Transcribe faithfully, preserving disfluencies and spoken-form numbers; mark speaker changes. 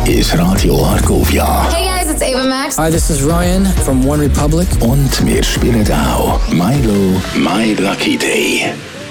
Speaker 1: ist Radio Argovia.
Speaker 2: Hey guys, it's Ava Max.
Speaker 3: Hi, this is Ryan from One Republic.
Speaker 1: Und wir spielen auch Milo, My Lucky Day.